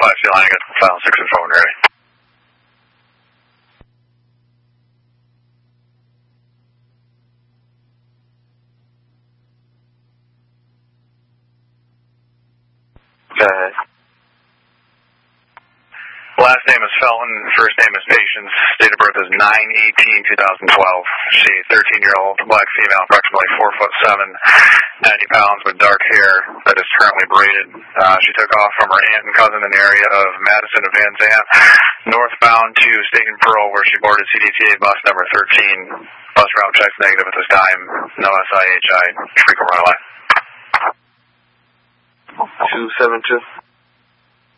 line, I got file 6 and phone ready. Okay. Last name is Felton, first name is Patience, date of birth is 9/18/2012. She, 13-year-old, black female, approximately 4'7", 90 pounds with dark hair that is currently braided. She took off from her aunt and cousin in the area of Madison and Van Zandt, northbound to State and Pearl, where she boarded CDTA bus number 13. Bus route checks negative at this time. No SIHI. Frequent runaway. 272.